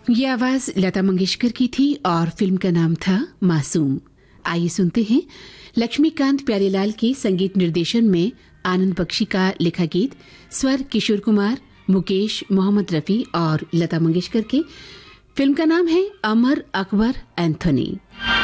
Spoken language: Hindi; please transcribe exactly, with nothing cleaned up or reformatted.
ये आवाज लता मंगेशकर की थी और फिल्म का नाम था मासूम। आइए सुनते हैं लक्ष्मीकांत प्यारेलाल के संगीत निर्देशन में आनंद बख्शी का लिखा गीत, स्वर किशोर कुमार, मुकेश, मोहम्मद रफी और लता मंगेशकर के। फिल्म का नाम है अमर अकबर एंथोनी।